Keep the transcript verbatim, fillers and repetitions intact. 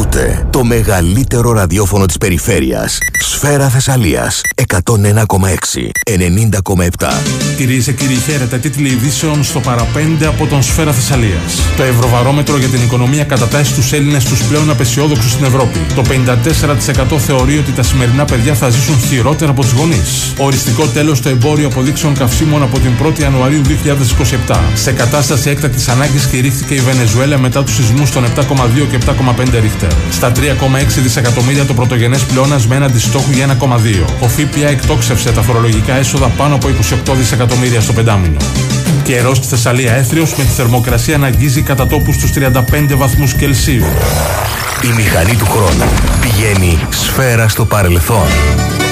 Ακούτε το μεγαλύτερο ραδιόφωνο της περιφέρειας. Σφαίρα Θεσσαλίας εκατόν ένα κόμμα έξι, ενενήντα κόμμα επτά. Κυρίες και κύριοι, χαίρετε. Τίτλοι ειδήσεων στο παραπέντε από τον Σφαίρα Θεσσαλίας. Το Ευρωβαρόμετρο για την οικονομία κατατάσσει τους Έλληνες τους πλέον απαισιόδοξους στην Ευρώπη. Το πενήντα τέσσερα τοις εκατό θεωρεί ότι τα σημερινά παιδιά θα ζήσουν χειρότερα από τους γονείς. Οριστικό τέλος στο εμπόριο αποδείξεων καυσίμων από την πρώτη Ιανουαρίου δύο χιλιάδες είκοσι επτά. Σε κατάσταση έκτακτης ανάγκης κηρύχθηκε η Βενεζουέλα μετά τους σεισμούς των επτά κόμμα δύο και επτά κόμμα πέντε ρίχτερ. Στα τρία κόμμα έξι δισεκατομμύρια το πρωτογενές πλεόνασμα έναντι στόχου για ένα κόμμα δύο. Ο ΦΠΑ εκτόξευσε τα φορολογικά έσοδα πάνω από είκοσι οκτώ δισεκατομμύρια στο πεντάμηνο. Καιρός στη Θεσσαλία έθριος, με τη θερμοκρασία να αγγίζει κατά τόπου στους τριάντα πέντε βαθμούς Κελσίου. Η μηχανή του χρόνου πηγαίνει σφαίρα στο παρελθόν.